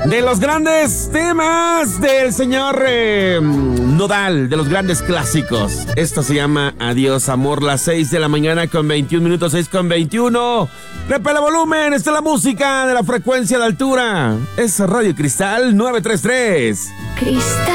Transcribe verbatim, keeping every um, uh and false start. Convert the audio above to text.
De los grandes temas del señor eh, Nodal, de los grandes clásicos. Esto se llama Adiós Amor, las seis de la mañana con veintiún minutos, seis con veintiuno. Repele volumen, esta es la música de la frecuencia de altura. Es Radio Cristal novecientos treinta y tres. Cristal.